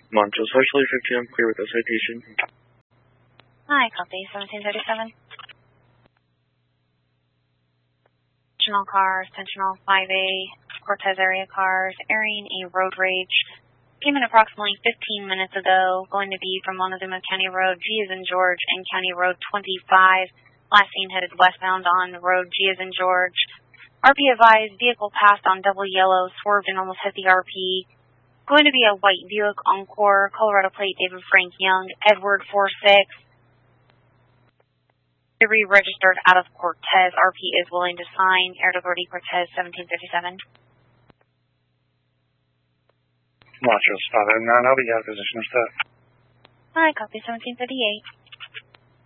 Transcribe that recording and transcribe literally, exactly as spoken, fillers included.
Montrose, Socially fifty, I'm clear with the citation. Hi, copy, seventeen thirty-seven. Sentinel cars, Sentinel five A, Cortez area cars, airing a road rage. Came in approximately fifteen minutes ago, going to be from Montezuma County Road, G as in George, and County Road twenty-five. Last seen headed westbound on the road, G as in George. R P advised, vehicle passed on double yellow, swerved and almost hit the R P. Going to be a white Buick Encore, Colorado plate, David Frank Young, Edward four six. Re-registered out of Cortez. R P is willing to sign. Air Authority Cortez, seventeen fifty-seven. Montrose, five oh nine, I'll be out of position of set. Hi, copy, seventeen fifty-eight.